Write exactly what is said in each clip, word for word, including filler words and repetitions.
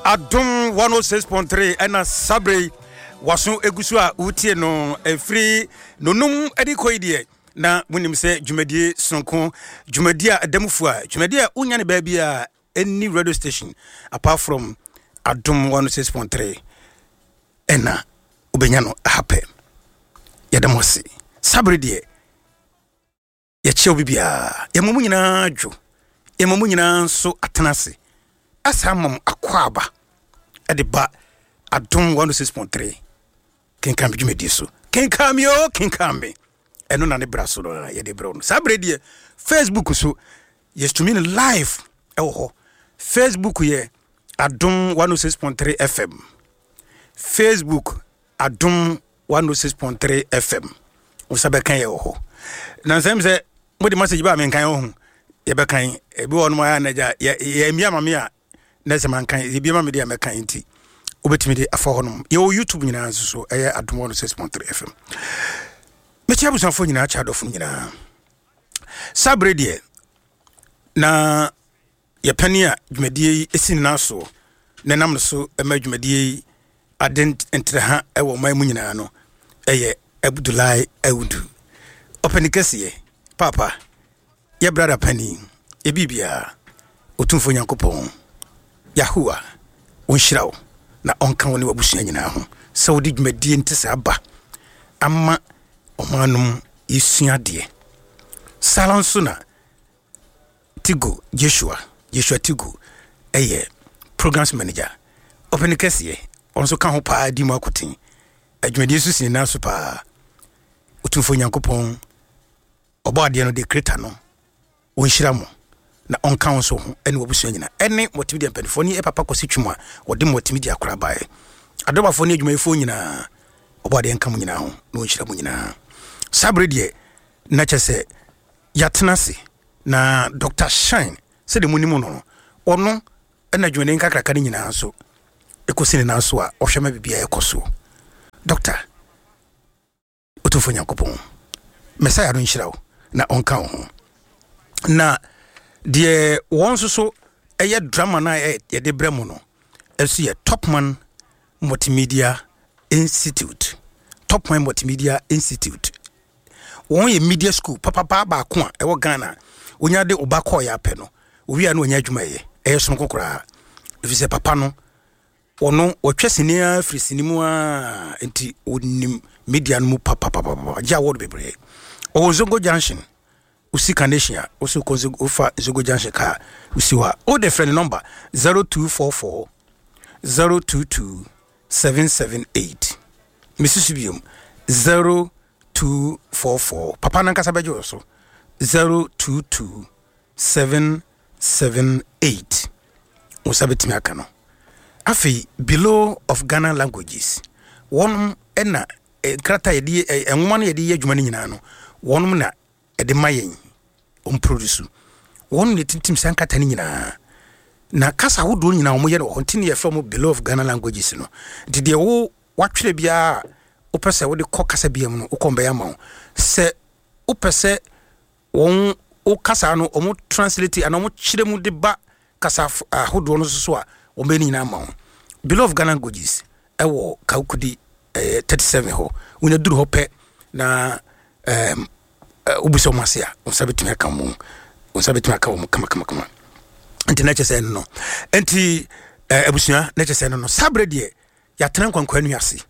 Adum one oh six point three ena sabre waso egusu a utie no efri nonum edi koidie na munim se dwumadie sonko dwumadie a adamufu a dwumadie a unya ne baabi a any radio station apart from Adum one oh six point three ena ubenya no happen yadamosi sabre die ye chew bibia ye mamu nyina dwo ye mamu nyina so atenase asamam akwaba ediba Adum one oh six point three kenkan bidwumedi so kenkan mi o kenkan me eno na ne braso no ye de bro no sabre die Facebook so yes to me live ewo Facebook ye Adum one oh six point three F M Facebook Adum one oh six point three F M usabe kan ye wo na nsem se modi message ba men kan ho ye be kan e bi won mo ya na ja ye mi amame a na se man kan ye bi ma me dia me kan nti obetimi de afọ honom ye YouTube nyina so eye Adum one oh six point three F M me chia busan fo nyina cha dofo nyina sabre die na ye pani a dwumadie esin na so na nam so e ma dwumadie adent entre ha e wo mai mu nyina no eye Abdullahi Audu openikese papa ye brother pani e bibia otumfo nyankopon Yahua onhyirawo na onka woni wabusua nyina ho saudi dwumadie ntese aba amma omanum isua de salanso na Tigo Joshua Joshua Tigo eye programs manager openikese onso ka ho pa di mu akoten adwumadie so sin na so pa otumfo nyankopon obade no de kreta no onhyira mo na onka wonso ho ene wabusua nyina ene multimedia penfoni e papa kosi twuma wode multimedia akora bae adobafo ne adwumayefo nyina obade enka mo nyina ho na onhyira mo nyina sabre die na chese yatenase na Doctor Shine se de munimo no ono ena adwumane nkakraka nyina so ekosine na so a ohwema bibia ekoso doctor otumfo nyankopon mesaya no nhyirawo na onka ho na die wonso so eye drama na ye de bremu no eso ye Topman Multimedia Institute Topman Multimedia Institute won ye media school papa pa ba ko a ewo Ghana onya de obakọ ya pe no owi a no onya adwuma ye eye som kokora efise papa no ono otwesenia frisinimu a enti onim media no papa papa ja word bebre o Zongo Junction usi Canation also cause ofa Zongo Junction ka usi wa o the friend number zero two four four zero two two seven seven eight Mississippi zero two four four papa nan kasa bejo so zero two two seven seven eight usabetimi aka no afi below of Ghana languages one ena krata yedi enwoma na yedi adwuma ni nyina no wonum na ede mayen on produce won ne tintim sankata ni nyina na kasa hodo nyina omo ye no continue ye from below of Ghana languages no de wo watwere bia opese wo de kokasa biam no ukombe ya ma se opese won o kasa no omo translate and omo kyere mu de ba kasa hodo no so a omo ni nyina ma below of Ghana languages ewo kaukudi eh, thirty-seven ho una duru ho pe na um ubuso masia usabetumi aka mu usabetumi aka mu kama kama kama enti na chese no enti abusua na chese no sabre die ya tena kwankwa nu ase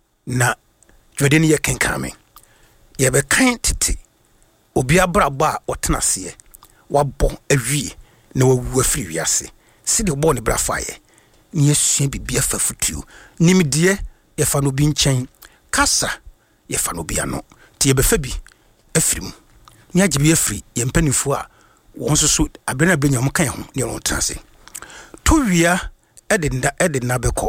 na dwede ne ye kenkame ye be kan tete obi abrabo a otena se wabɔ awie na wawu afiri wiase se de bɔ ne brafaye ne yesua bibia fafutuo nimdie ye fa no bi nkyɛn kasa ye fa no bi ano ti ye be fa bi afrim ni agibi afri ye mpanifo a wonso so abrena benya mo kan ho ne ron transe to wia edinda edina beko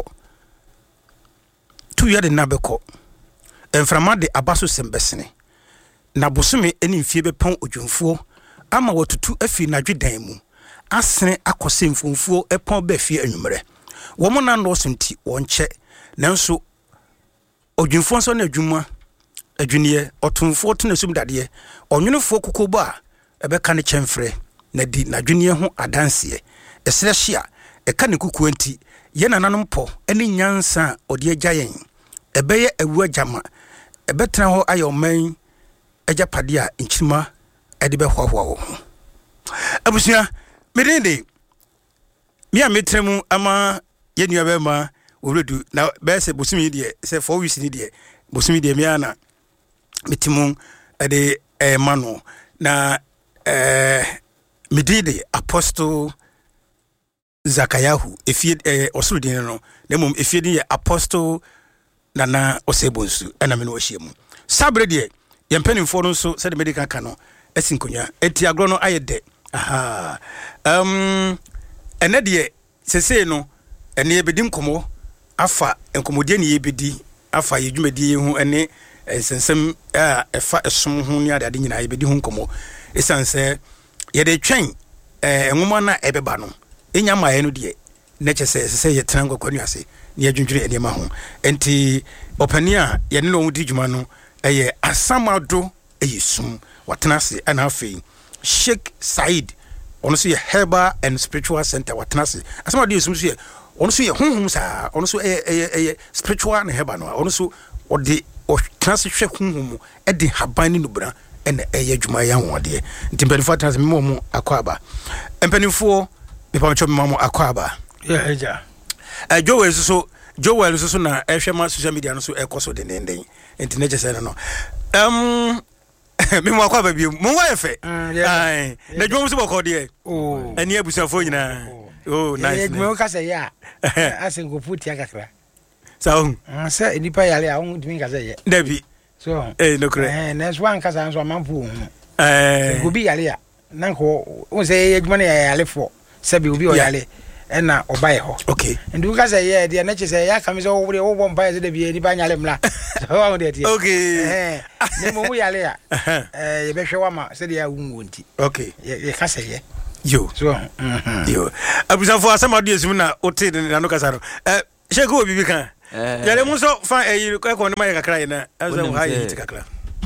to wia de na beko enframa de abaso sembesene na bosome eni mfie bepon odwumfuo ama watutu afi na dwedan mu asene akose mfumfuo epon ba fie anwumre wo mo na no senti wonche nanso odwumfuo so na adwuma adwunie otumfo to na sum dade onwunefo kokobo a ebe ka ne kyemfre na di na dwunie ho adanse esrehia ɛka ne kuku enti ye nananom po ene nyansa ode agya yen ebeye awu agyama ebetena ho ayoman agya pade a nchima ede be hwahwa wo abusua medende mi a metremu ama ye nua be ma oredu na be se bosumi de se four weeks ni de bosumi de mi ana metimu ede e mano na eh medide apostle Zakayahu efie eh osudin no na mum efie din ye apostle Nana Osebonsu ena me no hyiemu sabre de ye mpanimfo no so se de medical ka no asinkonya enti agro no ayede aha um ene de sese no ene yebedi nkomo afa nkomodie ne yebedi afa yedwumadi hu ene ensensem a efa esom hu ne ade nyina yebedi hu nkomo esanse yede twen eh enwoma na ebeba no enya maye no de na chese sese yetran gwakwanu ase ne adwundwure enema ho enti opani a ye ne no wudi dwuma no eye asamado eyesum watena se ana afei Sheikh Said ono so ye Herbal and Spiritual Center watena se asamado yesum so ye ono so ye honhom sa ono so eye eye spiritual na herbal no ono so ode o trans hwe honhom e de haban ni nubra ene eye dwuma ya ho de enti mpanifo trans me mo akwaba mpanifo me pa cho me mo akwaba yeah eja eh Joel so Joel so na ehwe ma social media no so ekoso de nenden enti na chese no um me mo akwaba bi mo wa efe ai na dwom so boko de oh eni abusafo nyina oh nice me ka say ya asengo puti akakra so say enipa yale a won dimi ka say ye dabi so eh no kre eh next one ka say so manfo eh go bi yale a nanko won say adwuma na yale fo sabi obi o yale ena obaye ho okay ndu ka say ye de na che say ya kam say wo wo wo mpa ye de bi ni ba nyale mla so wa de tie okay eh ne mo mu yale a eh ye be hwe wa ma se de ya wunwo nti okay ye ka say ye yo so yo abusafo asamado yesum na ote na no kasaro eh sheko obi bi kan yale mu so fa eh ko ne ma kakra ye na aso ha ye kakra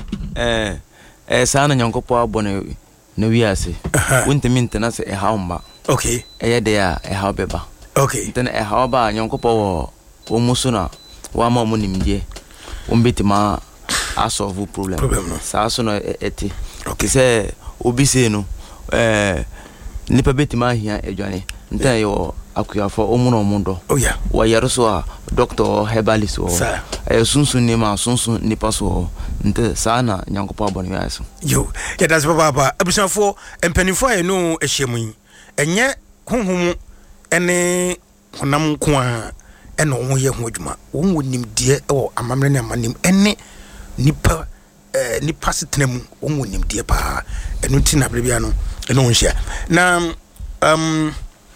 eh eh sana nyankopo abone na wiase wontemi ntena se e haumba okay eh de ya e ha beba okay ntena e ha ba nyankopo wo wo muso na wa ma mu nimdie wombetima asolve problem sa so no eti okay se obi se no eh nipa betima hia edwane ntena yo akuyafo omuno omundo oh yeah wa yeroso a doctor herbalist o eh sunsun ni ma sunsun nipa so nte sana nyankopo abone yaso yo ya das baba baba abusafo empanifo e no ehyemu yi enye honhom ene honam ko a ene wo ye ho adwuma wo wonim die e wo amamre ne amanim ene nipa eh nipa setenam wo wonim die pa eno ti na brebia no eno wo hia na um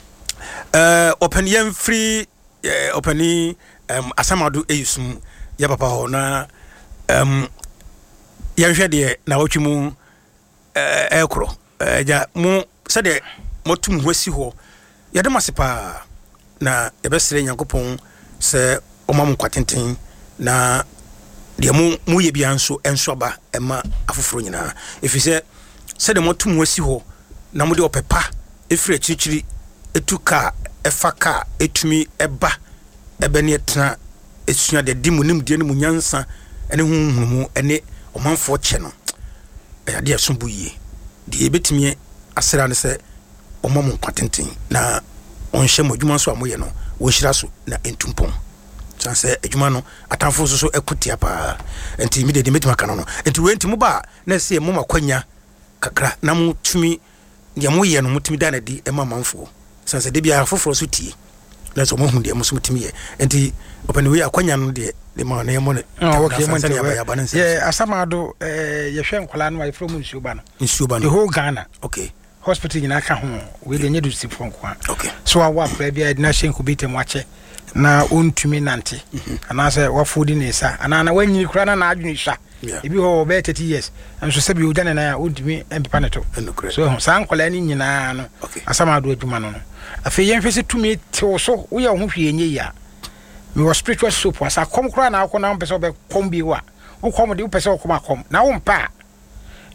Uh, open yam free uh, openi um asamado eyusum ya papa ho na um yanhwe de na wotwimu uh, ekro uh, ja mu sade motum hwasi ho yade masepa na ebesere nyankopon se omam kwatenten na de mu mu ye bia nso enso ba ema afoforo nyina efise sade motum hwasi ho na mu de opepa efire chichiri etuka efaka etumi eba ebene etna esua de dimu nimdie ne munyansa ene hunhunu ene omanfo che no ade asombu yie de ebetimi asera ne se omam kwatenten na onhye modwuma so amoye no wo hira so na entumpon sanse adwuma no atamfo so so ekutia pa enti mi de metima kana no enti we enti mu ba na se mu makwanya kakra na mu tumi de moye no mutumi da na di ema manfo sanse de bia foforo so tie na so mo hu de mo so mutimi ye enti opani we akwanya no de de ma na ye mo ne okay mo ntwe ye asamado eh ye hwe nkola no ayefro mu nsuba no nsuba no the whole Ghana okay hospital nyina ka ho we de nyedu si fonko okay so awa pra bia na shenku bitem wache na ontumi nante ana se wafudi ne sa ana na wanyi kura na na adwuni sha ebi ho be thirty years enso se bi odane na ya ontumi empepa neto so sa nkola ni nyina no asamado adwuma no afi yen fese tumi te so wo ye ho hwe nye ya me was spiritual soap asa kom kura na akọ na mpese obe kom bi wa wo kom de wo pese wo kom akom na wo mpa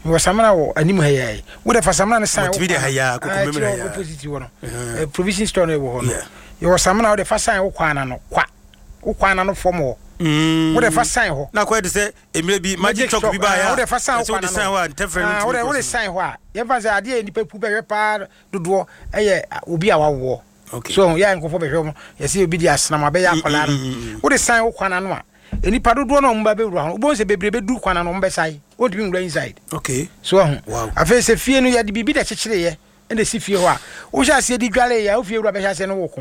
was samana wo anim ha yai wo de fa samana ne san wo ha ya ko ko me ha opposite wo no provision store no wo ho no yo samana wo de fa san wo kwana no kwa wo kwana no fom wo wo de fa san ho na kwa de say emire bi magic chok bi ba ya wo de fa san wo de san wa interference wo de wo de san ho a ye fa say ade ni pepu be pa dodo eye obi a wawo okay so ya nkofo be hwe ye say obi di asna ma be ya kola no wo de san wo kwana no a eni pa dodo no mba be wura ho bo se bebre be du kwana no mba sai wo de wura inside okay so wow afa se fie no ya de bibi da chechire ye ende si fie ho a wo sha se di dwale ya wo fie wura be sha se no wo ko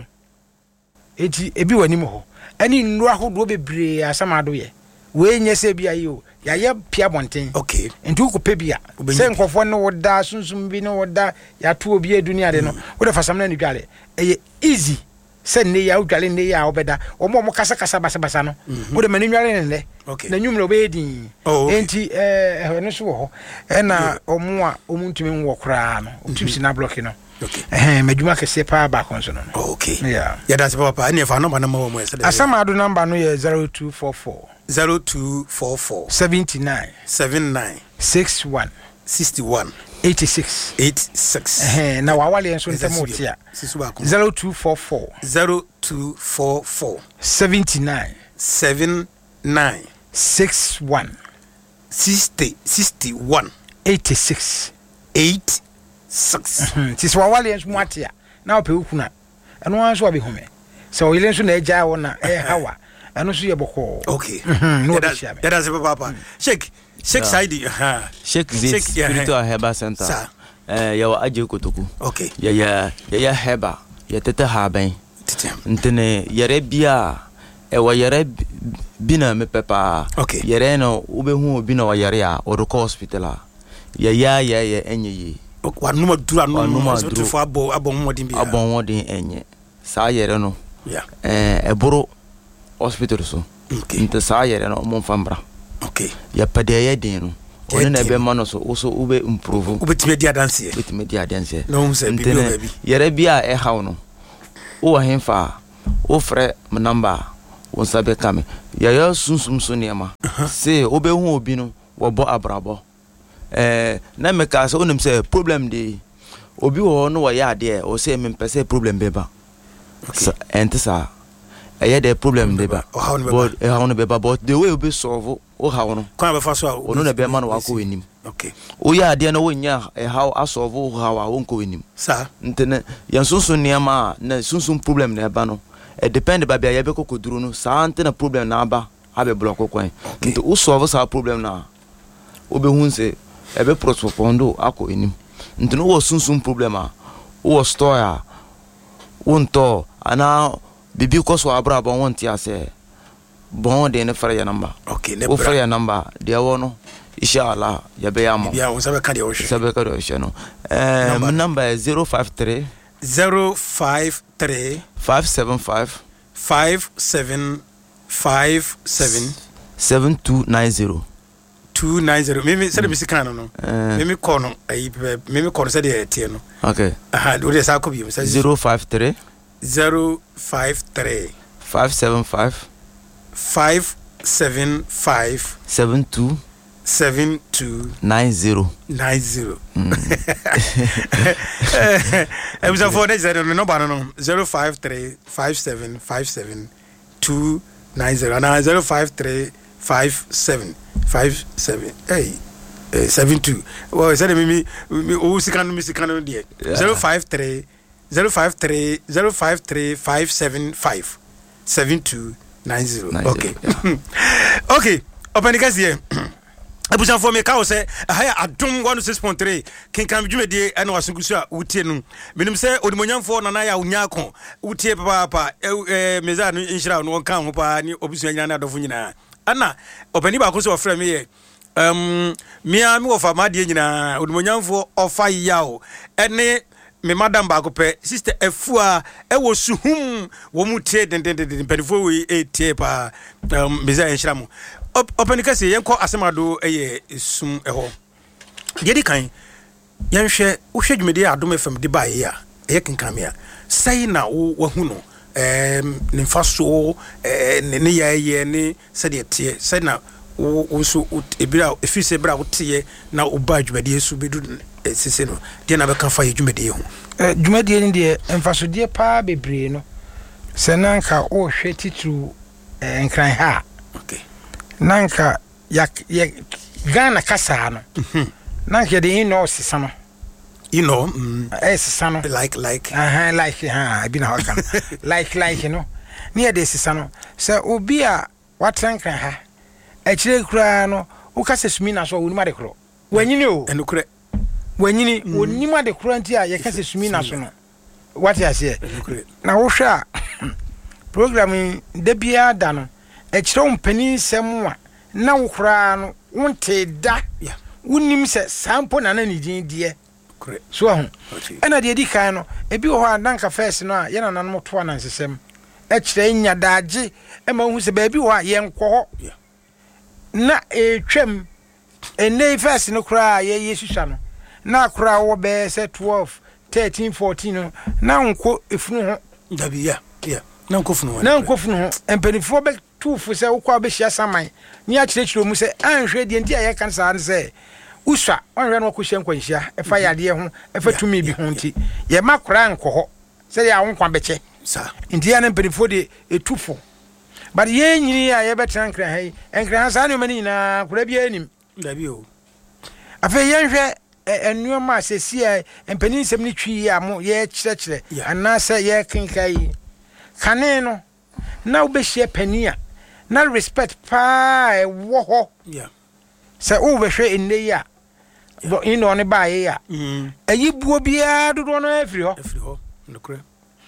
eti ebi wani mo ho ani nru ahodo bebre asamado ye we nyese bia yi o ya ye pia bonten okay nti ko pebia se nkofo no woda sunsum bi no woda ya to obi adunia de no wo de fasam na ni dwale eye easy se ne ya dwale ne ya obeda o mo mo kasa kasa basa basa no wo de mani dwale ne le na nwumre obe din enti eh no so ho e na omo a omuntumi nwo kra no otumsi na block no okay eh meduma kese pa ba konso no okay yeah ya that's papa ani fa number na mo mo asamado number no ye zero two four four zero two four four seventy-nine seventy-nine sixty-one sixty-one eighty-six eighty-six eh na wawale enso ntemotia zero two four four zero two four four seventy-nine seventy-nine sixty-one sixty sixty-one eighty-six eight six tis wawale enso mwatia na ope ukuna eno anso abi home so ile enso na eja wona eh hawa eno so ye boko okay no that that's papa shake shake side ha shake this spiritual herbal center eh ya aje kotoku okay ya ya ya heba ya tete ha ben ntene yare bia e wa yare bina me pepa okay yare no ubehu obi na wa yare a o ko hospital a ya ya ya ya enye yi wa numa dura no so fo abo abo modin bia abo modin enye sa yare no yeah eh e boro hospital so okay nte sa yare no mo fambra okay ya pade ya den no oni na be mano so so ube improve ube time dia dance ube time dia dance no se bi bi yare bia e hawo no o wa henfa o frɛ m number won sabe kame ya ya sunsum so niema se ube hu obi no wo bo abrabo eh na me ka so onim se problem de obi wo no wo ya de o se me pese problem beba okay entisa eye the problem de ba but e ha no be ba but the way we solve o ha no kwa be fa so o no na be ma no wa ko wenim okay o ya de na wonya e how asolve o ha wa won ko wenim sa ntene yan sunsun niam na sunsun problem na ba no e depend ba bia ye be kokoduru no sa ntena problem na ba abe block kwan nti o solve sa problem na o be hun se e be protofondo ako wenim ntene o sunsun problem a o store a wonto ana bibi ko so abra bon wonti ase bon de ne fara ya number okay ne o fara ya number de wono inshallah ya be ya mo ya o sabe ka de o she sabe ka de o she no eh my number is zero five three zero five three five seven five five seven five seven seven two nine zero two nine zero mimi se de bisika no no mimi ko no ayi mimi ko no se de tie no okay aha o de sa ko bi zero five three zero five three five seven five five seven five seven two seven two nine zero nine zero. I was a phone that no number no zero five three five seven five seven two nine zero and zero five three five seven five seven hey seven two. Well, said me me oh sikan me sikan there zero five three zero five three zero five three five seven five seven two nine zero. Okay. Okay. Open the case here. Abuja for me ka say haya adom one oh six point three ken kan dwumedie ene wasungusu a utie no menim say odimonyamfo nana ya unya kon utie papa papa eh meza no inshira no kan ho pa ni obusu anya na adofo nyina ana opani ba ko so ofra me ye um mia me ofa ma de nyina odimonyamfo ofa yawo ene me madam ba ko pe sister efua e wo suhum wo mu tie den den den pedifo we e tie pa um meza inshira mo open kase yenko asemado eye sum eho yedi kan yenhwe wo hwe dwumedi adom fm de bae ya eye kenkamia sai na wo wahu no em ne mfaso eh ne ne yaye ne se de tie sai na wo so ebira efise bra wotie na oba dwumade so bedu sese no de na beka fa dwumade ho eh dwumade ni de emfasodie pa bebre no senanka o hwe titru enkran ha okay nanka yak Ghana kasa no nanka de no sesa no you know mm, eh sesa no like like aha like ha abi na hoka like like you know near de sesa no se obi a watrenkran ha echire kura no ukase sumi na so onima de kro wanyini o enukure wanyini onima de kro anti a ye kase sumi na so no what you say na wo hwa programming de bia da no echire umpani semu a na wo kura no wonte da wonim se sample na na ni din die correct so ho ena de di kan no ebi wo ha danka first no a ye na nanom to na nsesem echire nya daage e ma hu se ba bi wo a ye nkọ ho na etwam ene first no kura ye yesusa no na kura wo be se twelve thirteen fourteen no na nko efunu ho dabi ya ya na nko funu ho na nko funu ho empenifo be tufu se wo kwa be hia saman ni a kirechiro mu se anhwe de ntia ye kan sa se uswa onhwe no ko hye nkwanhia e fa yade ho e fa tumi bi ho nti ye makura nko ho se ya wo nkwa beche sa ntia na empenifo de etufu but ye nyini a ye betra nkran hai nkran sa ne mani na kura bi anim dabi o afa ye nhwe enu ma se si a empani nsem ni twi a mo ye kirechire ana se ye kinkai kane no na wo be hye pani a na respect pa e wo ho yeah se wo be hwe enne ya bo ino ne ba ye ya mm ayi buo bia dodo no afiri ho afiri ho nokure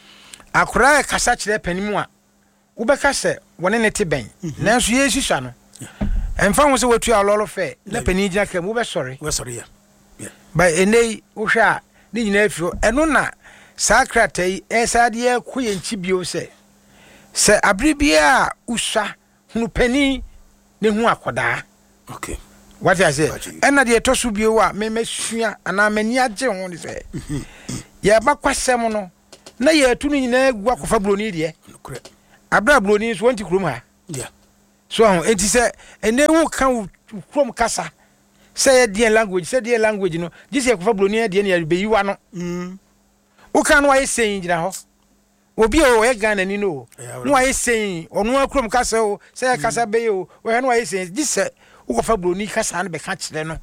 akura kasa kire pani mu a wo be ka se woni ne te ben na so ye sisa no emfa wo se watu a lolo fe na pani gina kam wo be sorry we sorry ya yeah ba enne wo hwa ni nyina afiri eno na sakratai esade ye koye nchibio se se abribia usha hunu pani ne hu akoda okay what I say ena de tosu bio a me mesua ana mani age ho ni se ye ba kwasem no na ye tunu nyina egu akofa broni de nokure abra broni so wanti krom ha yeah so ho enti se ene wu kan krom kasa se ye de language se de language no gise akofa broni de ne ya be yiwa no mm wo kan wa yesen gina ho obi o e Ghana ni no no wa yesen onu akrom kasa o se kasa be o wo he no wa yesen gise wo fa broni kasa na be ka kire no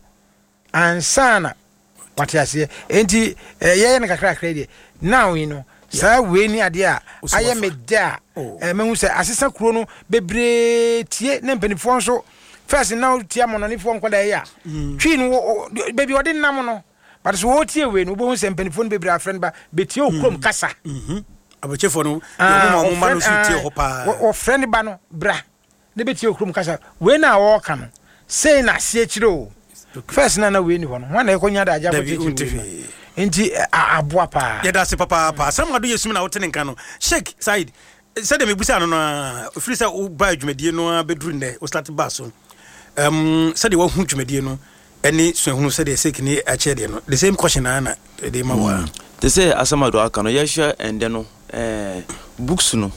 ansana watiase enti ye ne kakra kakra de now you know sa we ni ade a aye meda e mehu se asesa kuro no bebre tie ne mpanifo nso first now tie mononifo nkoda ye a twi no baby odi nam no but so tie we no bo hu se mpanifo no bebre afren ba betie okrom kasa mhm abachefo no yo mo ma no so tie ho pa o friend ba no bra ne betie okrom kasa we na wo ka no say na sie kire o first na na we ni ho no wana e konya da aja ko tete enti aboa pa ye da se papa pa sam ado yesum na wote nka no Sheikh Said said me busa no no free say u ba dwumadie no bedru nde o start ba so um said wo hu dwumadie no eni so hu said e sek ni a che de no the same question na na de ma wa te say asama do aka no ye hwe ende no eh books no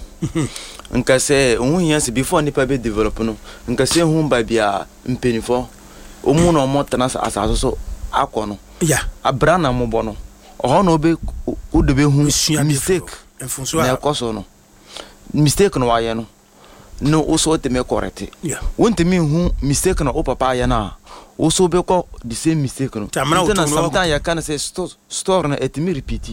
nka say hu hia se before nipa be develop no nka say hu ba bia mpenifo omu no mo tana asaso so akọ no yeah abrana mo bo no oho no be o de be hu mistake enfunso na koso no mistake no waye no no o so te me correct yeah wonte me hu mistake no o papa ya na o so be ko the same mistake no na sometimes ya can say store store na et me repeat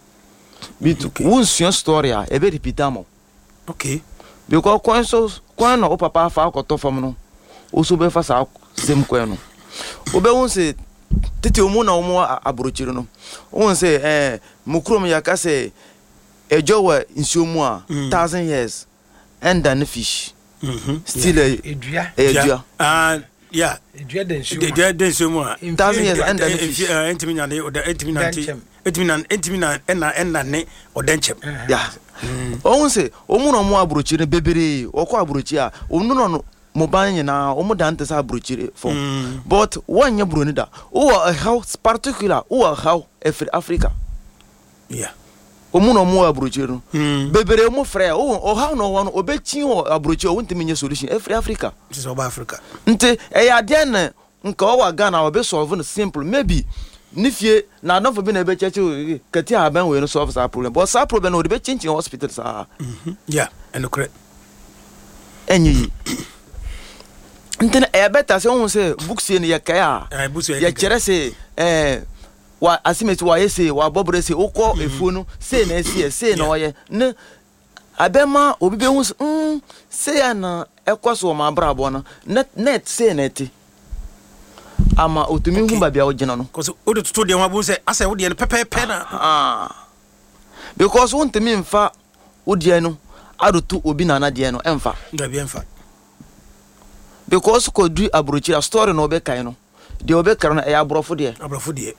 bit won sua story a e be repeat am okay because ko so ko na o papa fa ko to fam no o so be fa sa same ko no o be won say tete omu na omu abrochiro no won say eh mukrom ya ka say ejowa nsiomu a thousand years and then fish mhm still edua edua ah yeah edua den nsiomu edua den nsiomu a thousand years and then fish entimi nya ne o da entimi na entimi na entimi na enna enna ne o denchem yeah won say omu na omu abrochiro bebere okọ abrochi a onu no mobile na omu dante sa abrochire for but one broni da o a how particular o a how every Africa yeah omu no mu abrochi no bebere mu frɛ o o how no one obechi o abrochi o wontimi nye solution every Africa this is Africa nte e ya de na nka o wa Ghana obe solve no simple maybe nifie na don't for be na be cheche kati aban we no solve that problem but that problem no de be chinchin hospital sa mhm yeah and correct enyi ntena e better say won say books ye ya kaya ya kire say eh wa asimeti wa yese wa bobre say ukọ efu no say na esi say na oye ne abema obi be hu mm say ya na ekwaso ma brabo no net net say net ama otumi hu ba bia o gina no cause o de toto de wa bu say asa wo de pepepe na ah because won temi mfa wo de no adotu obi na na de no emfa da bi emfa because ko du abrochi a story no be kan no de obe kar na e abrofo de abrofo de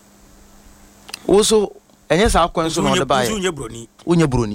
also enye sa akwan so no de bae unye broni unye broni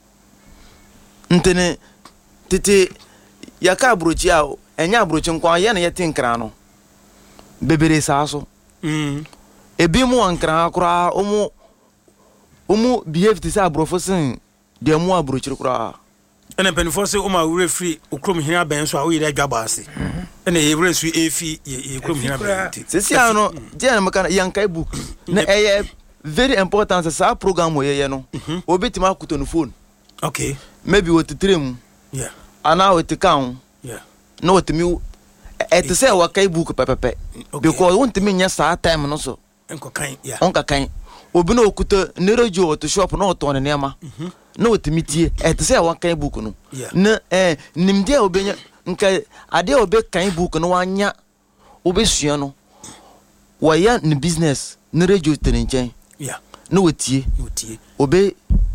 ntene tete yaka abrochi a enye abrochi nkwa ye na ye tinkra no bebere sa so mm ebi mu ankra akura omu omu behave to say abrofo sin de mu abrochi kura ene penifo se o ma wure free okrom hina ben so a wo yire dwaba ase ene ye wure su efi ye okrom hina ben se si ano je na maka yankai book na eye very important sa program wo ye no obeti ma kuto no phone okay maybe what trem yeah ana what kan yeah no what me e to say wa kai book pepepe because won't me nya sa time no so enko kan yeah onka kan obi na okuta nerojo to shop no to ne nema no otimitie e to say wa kan book no na eh nimde obenya nka ade obe kan book no wanya obesua no wa ya ni business nerojo tenenchen yeah no wetie wetie obe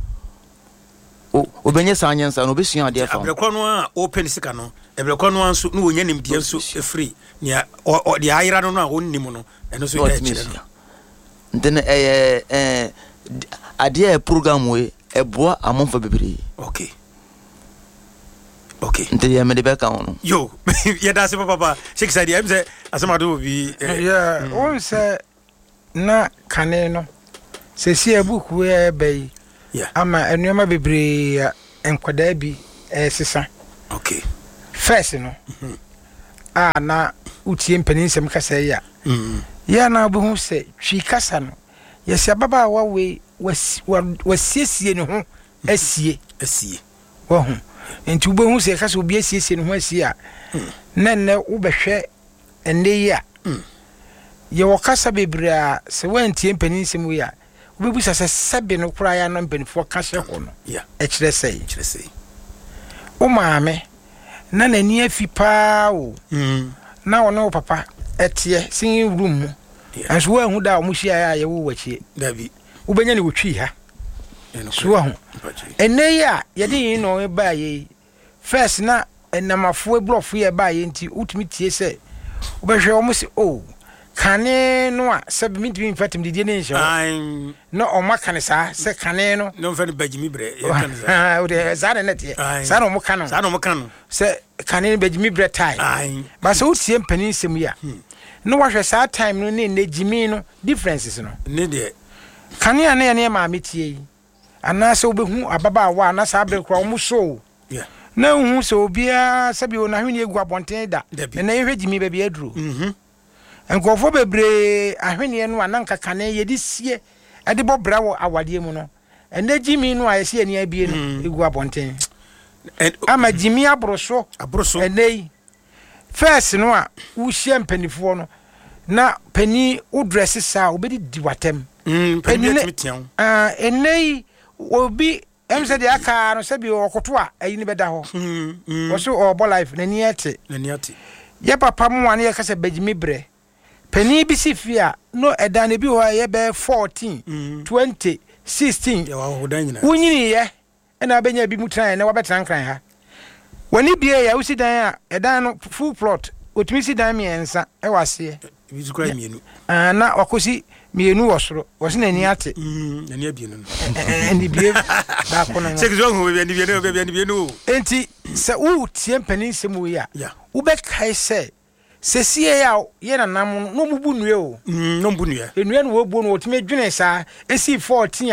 o obenye sanyansa no obesua ade fa abrekọ no a open sika no ebrekọ no anso no wonya nimde nso free nia o de ayira no no a wonnim no eno so e kire no then eh eh ade program we eboa amonfa bebere okay okay nte ya me de beka ono yo ya da se papa six side ya mse asema do bi yeah on say na kane no se si ebook we be yeah ama enuema bebere enkwada bi eh sisa okay first no ah na utie mpaninsem kasa ya mhm ya na obu se twi kasa no yesi ababa wa we wasiesie ne ho asie asie wo ho enti ubo hu se kasa obi asiesie ne ho asie a na na wo behwe ende ya ye wo kasa bebra se wantie mpaninsem we ya obebusa se sebe no kura ya no mpanifo kasa ho no yeah e kire sei kire sei o maame na nani afi pa o mhm na wono papa etie sin room anso wa hu da o mu hia ya ye wo wachie dabi ubenya ni wotwi ha so ho ene ya ye de yin no ba ye first na enamafo eblof ye ba ye nti utumi tie se ubehwe o mu se o kane no a se bi mitimi mfatim didie ne nhyɛ ai no o maka ne sa se kane no no mfa ne bagimi bre ye kan za o de za ne tie sa no mo kanu sa no mo kanu se kane bagimi bre tai ai ba se utie mpanin sem ya no wahwe sa time no ne ne jimi no differences no ne de kane ane ane ma metie yi anase obehu ababa wa na sa abre kra omu so yeah na hu so bia sabi o na hwene egu abonten da na ye hwejimi ba bia duro mhm enkofo bebre ahwene no ananka kane ye di sie e de bobra wo awade mu no ene jimi no ayese ani abie no egu abonten ama jimi abroso abroso ene first no a wo hie mpanifo no na pani wo dress sa obedi di watem mm pani etimitia ah ene obi emse de aka no sabi okoto a ayi ni beda ho mm wo so obo life na ni ate na ni ate ye papa mu ane ye kasa bagimi bre pani bi sifia no eda na bi ho ye be fourteen twenty sixteen ya wa hodan nyina wunyini ye na abenya bi mutran na wabetran kran ha wani bie ya usi dan a eda no full plot otumi si dan miensa e wase bi su kra mienu ah na wakosi mienu wosoro wose na ni ate mm na ni abie no ndi bie ba kono se kizo hu bi ndi bie no bi ndi bie no enti se u tie mpanin semu ya ya u be kai se se sie ya ye na nam no mu bunue o mm no bunue enue no wo bu no otime dwene sa esi fourteen a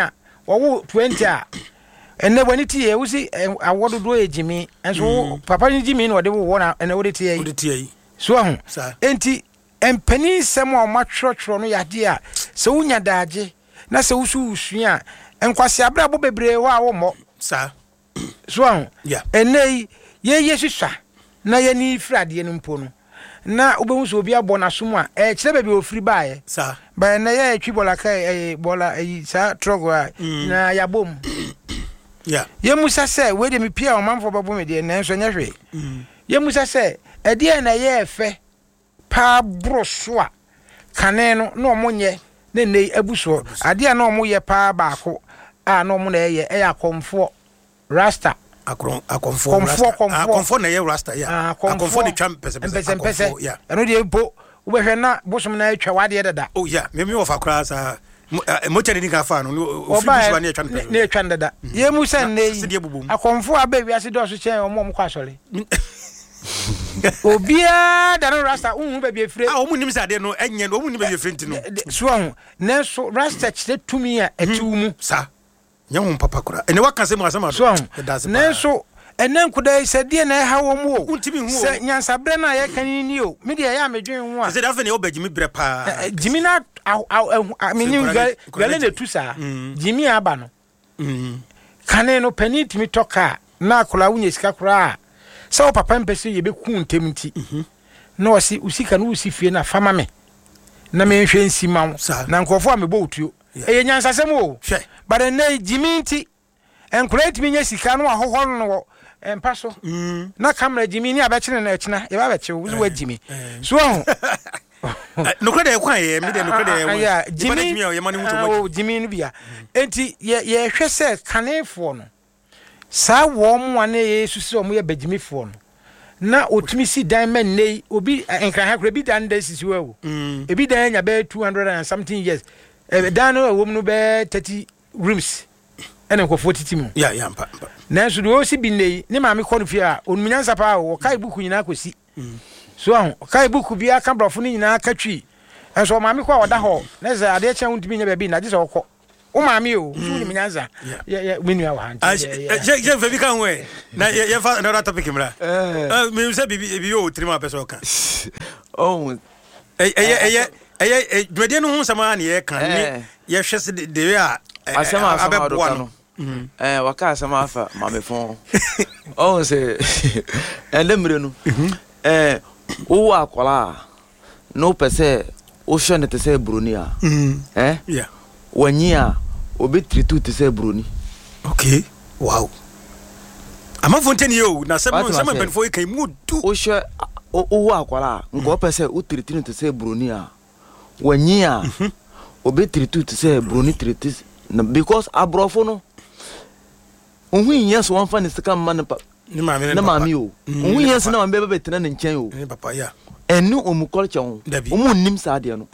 wo twenty a ene wani tie wo si awodo do ejimi enso papa ni jimi no de wo na ene wo de tie wo de tie so ho enti empani sem o matwotwo no yade a se wunya daage na se wusu usua enkwase abra bo bebre wo a wo mo sa so ho ene ye ye hwehwa na ye ni frade no mpo no na obehu so obi abo na somu a e kire bebi ofiri baaye sa ba na ye twi bola kai e bola e sa trogo na ya bom yeah ye musa se we de me pia o manfo babo me de na enso nya hwe ye musa se e de na ye efe pa broso a kane no na omonye na nei abuso ade na omoye pa baako a na omo na ye e akomfo rasta akron akonfo rasta akonfo na ye rasta ya akonfo ni twam pese pese ya eno de bo ubehwe na bosom na atwa wade dada oh yeah me me ofa kra sa mo tene ni ka fa no ofisi wa na atwa pese na atwa dada ye mu san nei akonfo abawi ase do so chen omo mo kwa sori obia da no rasta unhu ba bi efire ah omu nim sa de no enye no omu nim ba bi efire ntino so ho na so rasta chite tumi a atiwu sa nyawo papa kura ene waka se mu asema so na so enen kuda se de na ha wo mu o se nyansa bre na ye kan ni o me de ya medwen ho a se da fa ne obagimi bre pa jimi na amini gale ne tusa jimi aba no kane no pani timi toka na kola wunye sika kura se o papa mpese ye be ku ntemti na o si usika no usi fie na fama me na me hwe nsima na nkofo a me bo utuo e nyansa sem o but na jimi nti encourage me nya sika no ahoho no empa so na camera jimi ni abekire na ekina e ba beche wo wa jimi so no kre de kwa ye me de no kre de ya jimi ye mani muto wo jimi no bia enti ye ye hwe se kanefo no sa wo mo na yesu se o mo ye bagimifo no na otumi si dan men nei obi enkra ha kra bi dan da sisi wo e bi dan nya be two hundred and something years e dan no wo no be thirty rooms ene ko forty tim ya ya mpa na so do si bi nei ne ma me kɔ no fie a onmunyansa pa wo kai buku nyina kosi so an kai buku bi aka brofo ni nyina ka twi enso ma me kɔ oda ho na ze ade kye ntumi nya be bi na je se okɔ o ma me o so ni munyansa ya ya menu ya wa han je je fe bi kan we na ye fa na topic mra eh me se bi bi yo trima person kan oh eh eh eh eh dwede no hu sama na ye kan ni ye hwese de we a asema asema do kan eh waka asema afa ma me fon oh se endemre no eh wo akola no pese o hwe ne te se broni a eh yeah wanyi a obi tritu te se broni okay wow ama fonten yo na se mo se mo ben fo ikan mu du o hwe o wo akola ngo pese o tritu te se broni a wanyi a obi tritu te se broni tritu because abrofo no ohu yes one fan is come man pa ni ma me na ma mi o ohu yes na ma be be tena ne nchen o ni papa ya enu omu culture o omu nim sa de no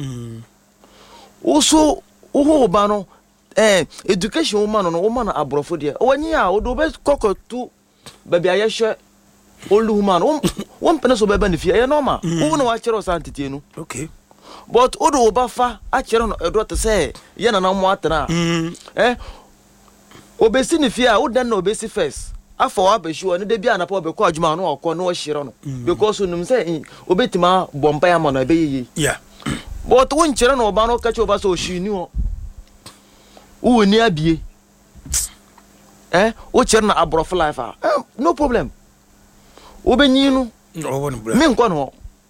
also oho ba no eh education woman no woman abrofo de wanyi a o do be kokotu ba bia ye hwe olu woman won pene so be ba ne fie ye normal wo na wa kire o santete no okay but odo obafa a kire no edo te say ye na na mo atena eh obesi ne fie a wo dan na obesi first afa wa be sure ne de bia na pa be ko adwuma no okọ no hire no because onum say obetima bompa ya mo na be yiyi yeah but won kire no oba no ka che oba so ohini o wo ni abie eh wo kire na abrof life ah eh, no problem obenyi no me nko no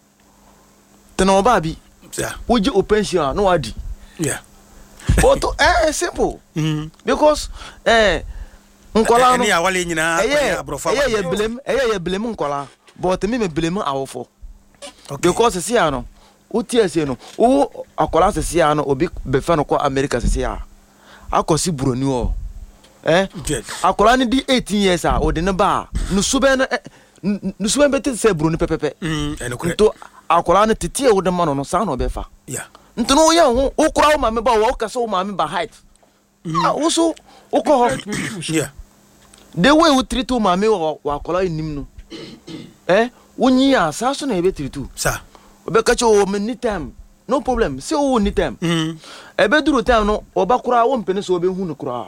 tena oba bi yeah wo ji opension no wadi yeah but eh simple mm. because eh nkola no ni awale nyina abrofa eh ye blame eh ye blame nkola but me me blame awofo okay because see ano o tie se no o akola se see ano obi be fa no ko America se see a akosi broni o eh akola ni di eighteen years a o de ne ba no sube no no sube beti se broni pepepe mm enokure to akola ni titie wo de ma no no sa no be fa yeah ntono ye ho o kura o ma me ba wo ka so o ma me ba height ah wo so o ko ho yeah the way we treat o ma me wo akola nim no eh wonyi a sa so na e be treat o sa o be ka che o me ni time no problem se o ni time mm e be duru time no o ba kura wo mpene so o be hu no kura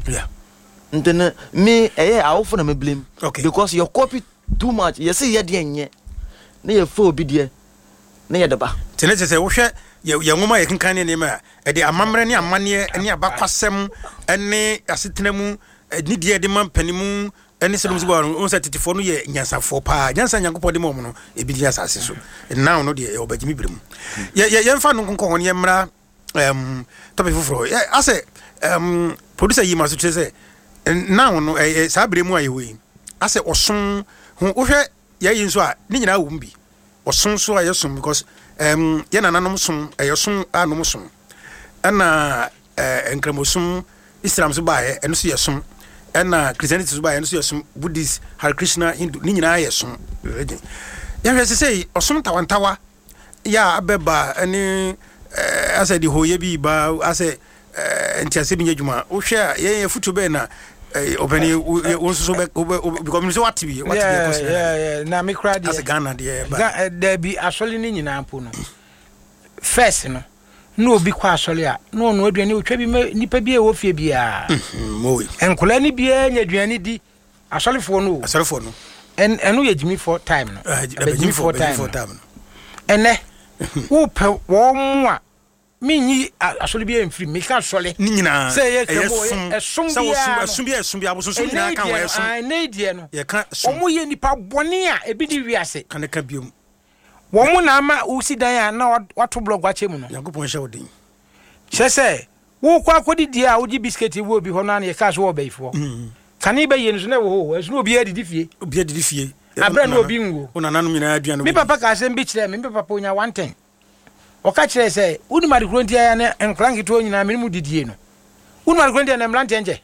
Yeah. Then me eh I often me blame. Okay. Because you copy too much. You say you dey na ye fo bi de na ye deba. Tene se wo hwe ye ngoma ye kenkan ne ma e de amamre ne amane ne abakwasem ene asetenamu ni de de mampanimu ene se dum so ba on se titifo no ye nyansafo pa nyansa nyankopɔ de mom no e bi di asase so now no de e obagimi birem ye ye mfa no konkon ye mra um topic foforo ase um producer yi ma so che now no eh sa bremu aye we ase oson ho wo hwe ye yin so a ni nyina wo mbi oson so aye som because um ye nananom som aye som anom som ana eh enkremosum islam so ba ye eno so ye som ana Christianity so ba ye eno so ye som Buddhist Hare Krishna Hindu ni nyina ye som ya hwe se sei osom tawantawa ya abeba ani ase di hoye bi ba ase entiase bi nyadwuma wo hwe ye ye futu be na obeni wo so be because so what be what be yeah yeah na me cry as Ghana there ba there be asole ni nyina mpo no first no no obi kwa asole a no no aduane otwa bi nipa bi e wo fie bia moyi enkola ni bia nya aduane di asolefo no asolefo no en enu ye jimi for time no jimi for time no ene wo pe wo mu a minyi asole bia mfiri me ka asole ni nyina say ye kemo esum bia esum bia esum bia aboso nyina kan wa esum ai na die no ye ka omo ye nipa bone a ebi di wiase kan ka biom wo mu na ama usi dan a na wato blog wache mu no yakopon hye odin chese wo kwa kodidi a wo gi biscuit wo bi ho na ye ka so wo baifo kan ibe ye nso na wo ho esu no obi adidi fie obi adidi fie abra no obi ngo ona nanom nyina aduane mi papa ka se mbi kire mi papa onya one ten oka kire se uni mari kronti ya na enkranki to nyina mi mu didie no uni mari kronti na mlante nje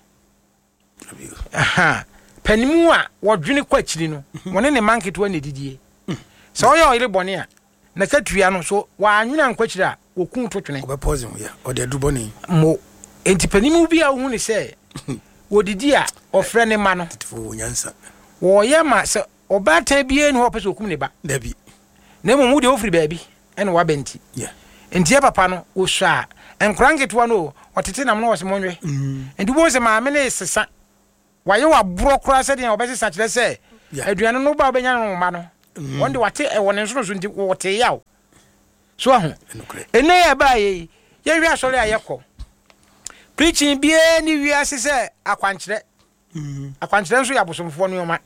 aha panimu a wodwene kwa kiri no wone ne manki to na didie so oyo oyire bone a na katua no so wa anwena nkwa kiri a wokun to twene obe pause mu ya o de duboni mo enti panimu bi a hu ne se wodidi a ofre ne ma no tifo nyansa wo ye ma se obata bie no opese okum ne ba dabi na mo mu de ofri baabi ene wa benti yeah enti papa no wo sha enkranketo no otete nam no wo se monwe enti wo se ma me ne sesa waye wa bro kra se de obese sa kire se aduane no ba obenya no ma no wonde wate e wone nso so ndi wote yaw so ahu ene ya ba ye ye wi asori ayekọ preaching bie ni wi asese akwankyere akwankyere nso ya bosomfo no yoma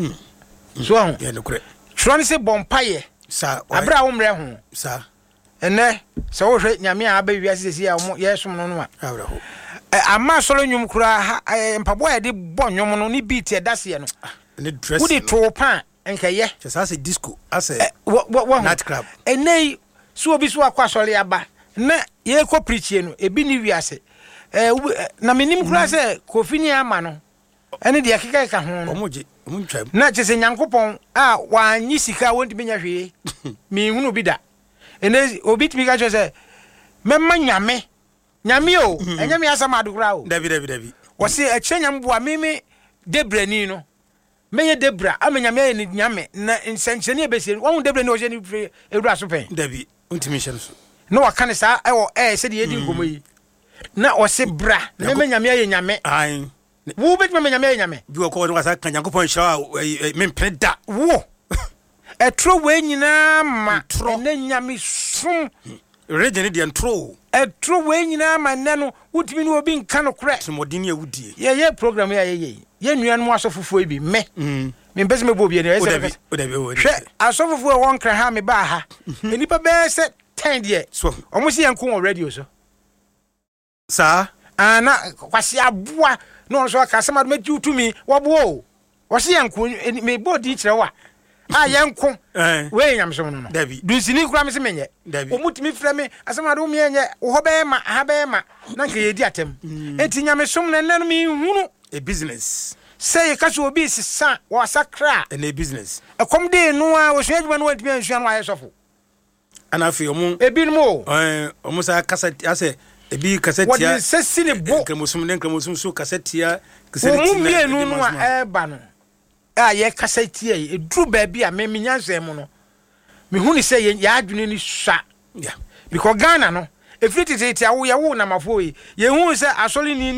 so ahu ye no kure tron se bompaye sa abra wo mre ho sa ene se wo hwe nyame a ba wi asese ya mo ye som no no a abra ho ama solo nwum kura mpabo ya de bo nwum no ni beat e dase no ne dress wo de to pan enkaye just as a disco as a night club enei so obi so akwa sole aba na ye ko preach no ebi ni wiase eh na menim kura se kofi ni ama no ene de akeka ka ho omoje omuntwam na chese nyankopon a wanyi sika wonti benya hwe mi hunu bi da ene obi timi ka chese memma nyame nyame o enyame asama adukura o dabi dabi dabi wo se e chenyam boa meme debrani no meye debra amenyame ni nyame na nsenchene ebesi won debra ni o je ni ewura so pen dabi untimi hye so no waka ne sa e o eh se de yedi ngomo yi na o se bra na menyame ye nyame ai wo bet menyame ye nyame bi wo ko wasa kan yankopon hira mempene da wo e tro we nyina ma na nyame sum region de ntro e tro we nyina ma ne no wutimi ni obi nka no kre smodini awudie ye ye program ya ye ye ye nuan mu asofofo bi me me mpese me bo bi ne ese hwe asofofo e won kra ha me ba ha enipa be se ten de so omo si yanko on radio so sa ana kwasi aboa no so ka sema me tutumi wo bo wo si yanko me bo di kire wa a yanko we nyam so no no dunsini kura me se menye omutimi frɛ me asema do me enye wo ho be ma ha be ma na nka ye di atem enti nyame som na nanu mi hunu a business say ka so obi sisa wo sakra and a business e kom de no a wo hwe adwuma no wantimi ansua no ayesofo ana fi omu ebi no eh omu sa cassette ase ebi cassette ya what se sine bo kremosum ne kremosum so cassette ya cassette no no no a eba no a ye cassette ya e dru ba bi a me menyanse mu no me hu ni say ya adwene ni sha yeah because Ghana no efriti te te awo ya wo na mafo yi ye hu say asoli ni ni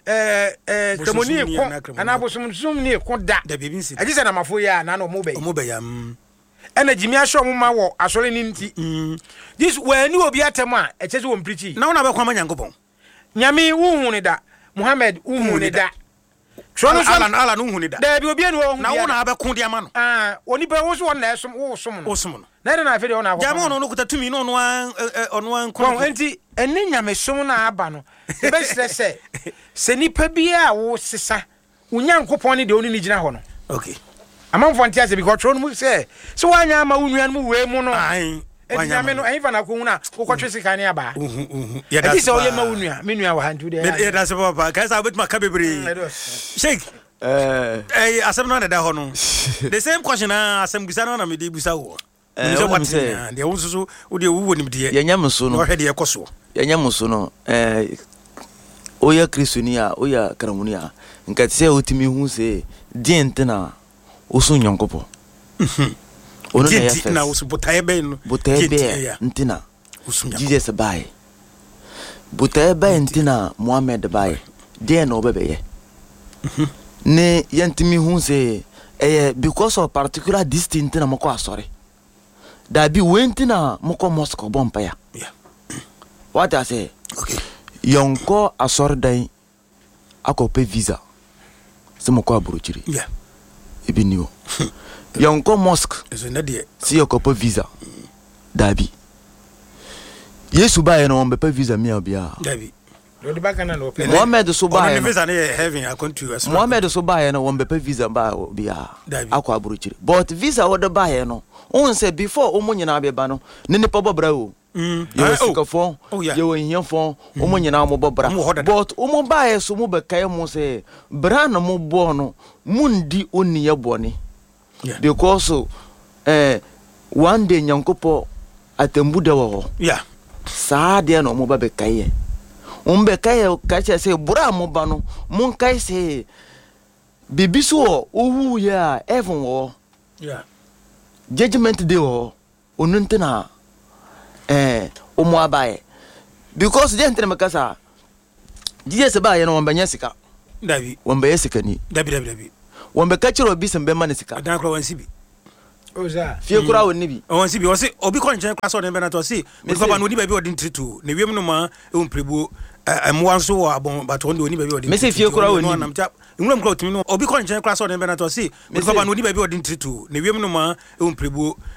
eh eh kremoni ko ana bosom zum ni ko da da bibi nsi aji se na mafo ya na no mo be mo be ya mm ena jimi ahwe mo ma wo asore ni nti mm this we ni obi atem a e chese wo mprichi na wona be kwa manyankopon nyame wo hu ni da Muhammad wo hu ni da Ala ala ala no hu ni da da bi obi anu wo hu na wona be ko dia ma no ah oni pe wo so won na esom wo som no osom no na de na afi de wona ko jamo no no kuta tumi no no ono an ko enti enne nyame som na aba no e be sire se se nipa bia wo sesa unyankopon ne de oni ni gina ho no okay amanfo ntia se because tro no mu se se wanya ma unua no mu we mu no ai wanya me no enfa na ko hu na ko kwatwe sika ne aba uhu uhu ya da se oye ma unua me nua wa hantu de ya da se papa kai sa bet ma ka bebre shake eh eh asem no da ho no the same question asem gusa no na me de busa wo eh what say de wo so wo de wo nim de ya nyam so no wo hwede ye koso ya nyam so no eh oya kristonia oya karamunia nkati se otimi hu se dientina oso nyankopo mhm ono na ya na oso botae be no botae be ntina Jesus bai botae be ntina Muhammad bai de na obebe ye mhm ne yantimi hu se eh because of particular distinct na mako asori da bi wentina mako mosque bompa ya yeah what I say okay yonko asori dai akope visa se mako aburuchiri yeah ebi niwo yonko mosque eso na de si akope visa dabi Yesu ba ye no mbepe visa mi obia dabi do de baka na no pe Muhammad so ba ye no visa na heaven according to us Muhammad so ba ye no mbepe visa ba obia akwa aburuchiri but visa wo de ba ye no on say before o munyina abeba no ne ne pa bobra o mm yo sikafo yo hiafo o munyina mo bobra but o mo ba ye so mo be kai mo say bra na mo bo no mundi oni ye boni because eh one day nyankopo atembu de wo yeah saa de no mo ba be kai e on be kai e ka che say bra mo ba no mon kai say bibiso o wu ya even wo yeah judgment day o onuntina eh o mo abaye because je ntere makasa Jesus ba ye no wambanya sika dabi wambaya sika ni dabi dabi dabi wambe kachiro bi sembe man sika dan kro wansi bi oza fie kura woni bi wansi bi wose obi ko nchen kwa so ne be na to si me papa no di ba bi odin tritu ne wiem no ma e umprebu amwa nso wo abon but on de oni ba bi odin me se fie kura woni nwum kra otimi no obi ko nchen kwa so ne be na to si me papa no di ba bi odin tritu ne wiem no ma e umprebu